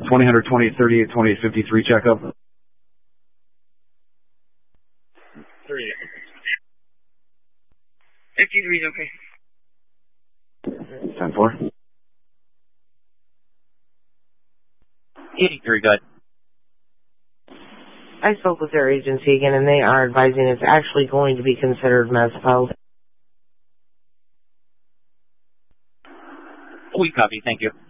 20, 38, 28, 53 checkup. 38. 53 is okay. 10-4. 83, good. I spoke with their agency again, and they are advising it's actually going to be considered Mezcal. We copy, thank you.